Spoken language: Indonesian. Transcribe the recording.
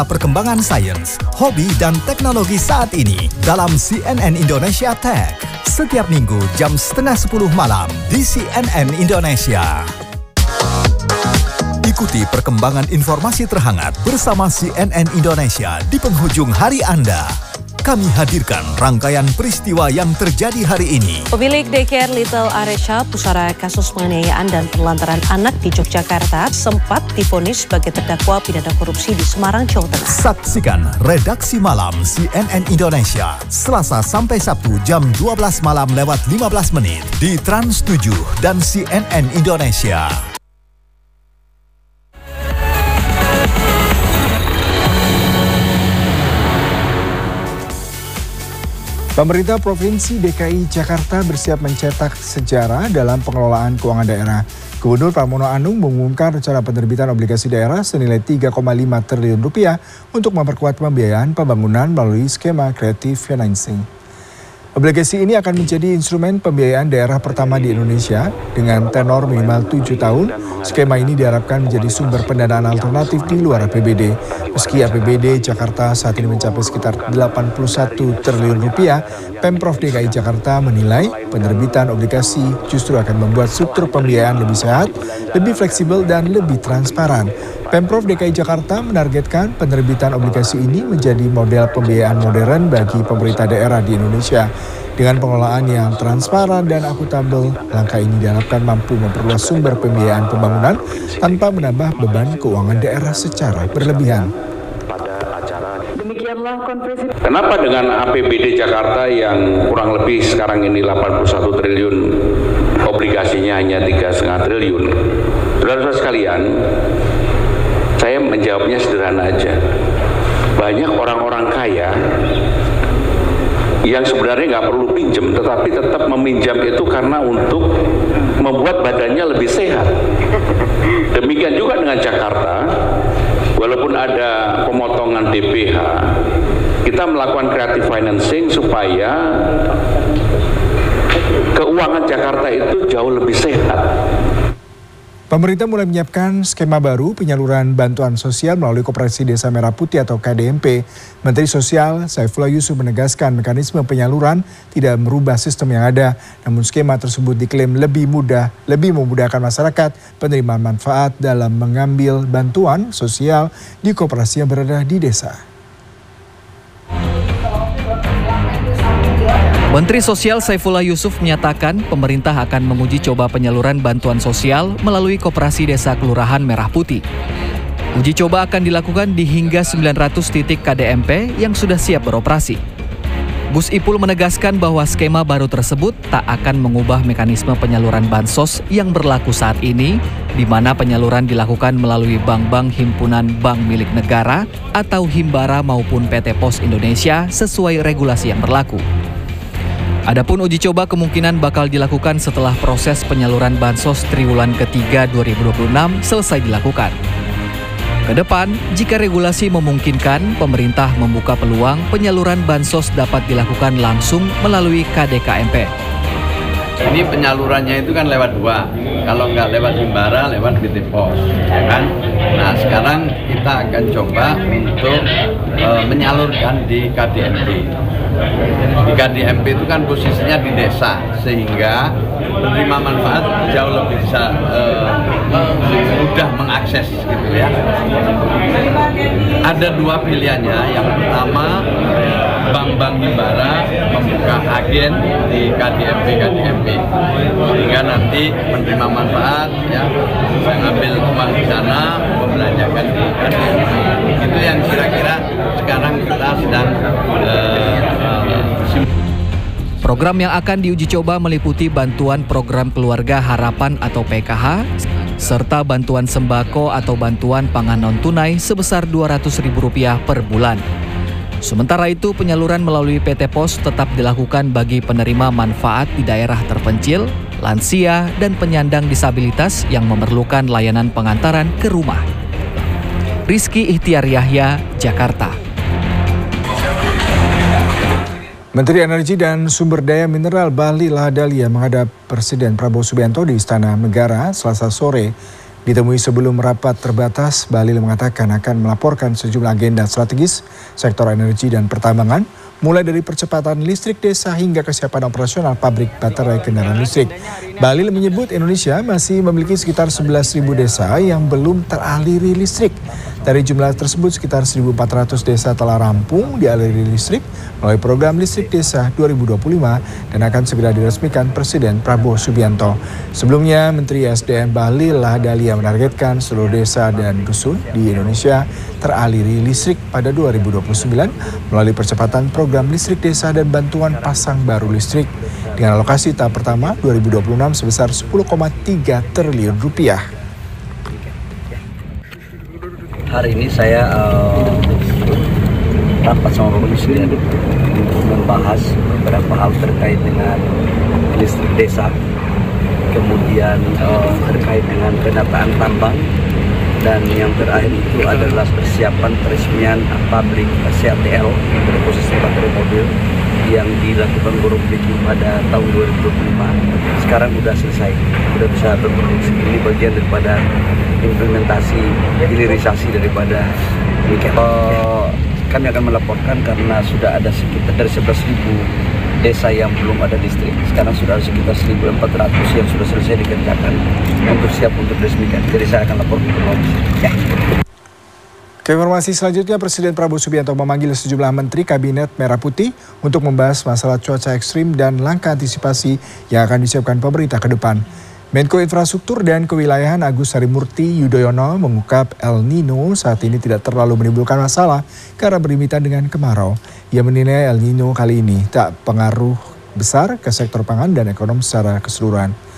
Perkembangan sains, hobi, dan teknologi saat ini dalam CNN Indonesia Tech. Setiap minggu jam 9:30 malam di CNN Indonesia. Ikuti perkembangan informasi terhangat bersama CNN Indonesia di penghujung hari Anda. Kami hadirkan rangkaian peristiwa yang terjadi hari ini. Pemilik daycare Little Aresha, pusara kasus penganiayaan dan penelantaran anak di Yogyakarta, sempat divonis sebagai terdakwa pidana korupsi di Semarang, Jawa Tengah. Saksikan Redaksi Malam CNN Indonesia, Selasa sampai Sabtu jam 12 malam lewat 15 menit di Trans 7 dan CNN Indonesia. Pemerintah Provinsi DKI Jakarta bersiap mencetak sejarah dalam pengelolaan keuangan daerah. Gubernur Pramono Anung mengumumkan rencana penerbitan obligasi daerah senilai 3,5 triliun rupiah untuk memperkuat pembiayaan pembangunan melalui skema creative financing. Obligasi ini akan menjadi instrumen pembiayaan daerah pertama di Indonesia dengan tenor minimal 7 tahun. Skema ini diharapkan menjadi sumber pendanaan alternatif di luar APBD. Meski APBD Jakarta saat ini mencapai sekitar 81 triliun rupiah, Pemprov DKI Jakarta menilai penerbitan obligasi justru akan membuat struktur pembiayaan lebih sehat, lebih fleksibel, dan lebih transparan. Pemprov DKI Jakarta menargetkan penerbitan obligasi ini menjadi model pembiayaan modern bagi pemerintah daerah di Indonesia. Dengan pengelolaan yang transparan dan akuntabel, langkah ini diharapkan mampu memperluas sumber pembiayaan pembangunan tanpa menambah beban keuangan daerah secara berlebihan. Kenapa dengan APBD Jakarta yang kurang lebih sekarang ini 81 triliun, obligasinya hanya 3,5 triliun? Saudara-saudara sekalian, saya menjawabnya sederhana aja. Banyak orang-orang kaya yang sebenarnya nggak perlu pinjam, tetapi tetap meminjam itu karena untuk membuat badannya lebih sehat. Demikian juga dengan Jakarta, walaupun ada pemotongan DPH, kita melakukan creative financing supaya keuangan Jakarta itu jauh lebih sehat. Pemerintah mulai menyiapkan skema baru penyaluran bantuan sosial melalui Koperasi Desa Merah Putih atau KDMP. Menteri Sosial Saifullah Yusuf menegaskan mekanisme penyaluran tidak merubah sistem yang ada, namun skema tersebut diklaim lebih memudahkan masyarakat penerima manfaat dalam mengambil bantuan sosial di koperasi yang berada di desa. Menteri Sosial Saifullah Yusuf menyatakan pemerintah akan menguji coba penyaluran bantuan sosial melalui Koperasi Desa Kelurahan Merah Putih. Uji coba akan dilakukan di hingga 900 titik KDMP yang sudah siap beroperasi. Gus Ipul menegaskan bahwa skema baru tersebut tak akan mengubah mekanisme penyaluran bansos yang berlaku saat ini, di mana penyaluran dilakukan melalui bank-bank himpunan bank milik negara atau Himbara maupun PT Pos Indonesia sesuai regulasi yang berlaku. Adapun uji coba kemungkinan bakal dilakukan setelah proses penyaluran bansos triwulan ketiga 2026 selesai dilakukan. Kedepan, jika regulasi memungkinkan, pemerintah membuka peluang penyaluran bansos dapat dilakukan langsung melalui KDKMP. Ini penyalurannya itu kan lewat dua, kalau nggak lewat Himbara, lewat PT Pos, ya kan? Nah sekarang kita akan coba untuk menyalurkan di KDMP. Di KDMP itu kan posisinya di desa, sehingga penerima manfaat jauh lebih bisa mudah mengakses gitu ya. Ada dua pilihannya, yang pertama bank-bank Himbara membuka agen di KDMP, sehingga nanti penerima manfaat ya bisa ngambil uang di sana, membelanjakan di KDMP. Itu yang kira-kira sekarang kita sedang Program yang akan diuji coba meliputi bantuan program keluarga harapan atau PKH, serta bantuan sembako atau bantuan pangan non-tunai sebesar Rp200.000 per bulan. Sementara itu, penyaluran melalui PT Pos tetap dilakukan bagi penerima manfaat di daerah terpencil, lansia, dan penyandang disabilitas yang memerlukan layanan pengantaran ke rumah. Rizky Ihtiar Yahya, Jakarta. Menteri Energi dan Sumber Daya Mineral Bahlil Lahadalia menghadap Presiden Prabowo Subianto di Istana Negara Selasa sore. Ditemui sebelum rapat terbatas, Bahlil mengatakan akan melaporkan sejumlah agenda strategis sektor energi dan pertambangan, mulai dari percepatan listrik desa hingga kesiapan operasional pabrik baterai kendaraan listrik. Bahlil menyebut Indonesia masih memiliki sekitar 11.000 desa yang belum teraliri listrik. Dari jumlah tersebut, sekitar 1.400 desa telah rampung dialiri listrik melalui program Listrik Desa 2025 dan akan segera diresmikan Presiden Prabowo Subianto. Sebelumnya, Menteri SDM Bahlil Lahadalia menargetkan seluruh desa dan dusun di Indonesia teraliri listrik pada 2029 melalui percepatan program Listrik Desa dan bantuan pasang baru listrik. Dengan alokasi tahap pertama 2026 sebesar 10,3 triliun rupiah. Hari ini saya rapat sama Bapak Presiden untuk membahas beberapa hal terkait dengan listrik desa, kemudian terkait dengan penataan tambang, dan yang terakhir itu adalah persiapan peresmian pabrik CATL untuk ekosistem baterai mobil yang dilakukan groundbreaking pada tahun 2025. Sekarang sudah selesai, sudah bisa berproduksi. Ini bagian daripada implementasi hilirisasi daripada nikel. Kami akan melaporkan karena sudah ada sekitar dari 11.000 desa yang belum ada listrik. Sekarang sudah ada sekitar 1.400 yang sudah selesai dikerjakan untuk siap untuk diresmikan. Jadi saya akan laporkan ke Komisi. Ya. Ke informasi selanjutnya, Presiden Prabowo Subianto memanggil sejumlah menteri Kabinet Merah Putih untuk membahas masalah cuaca ekstrim dan langkah antisipasi yang akan disiapkan pemerintah ke depan. Menko Infrastruktur dan Kewilayahan Agus Harimurti Yudhoyono mengungkap El Nino saat ini tidak terlalu menimbulkan masalah karena berimitan dengan kemarau. Ia menilai El Nino kali ini tak pengaruh besar ke sektor pangan dan ekonomi secara keseluruhan.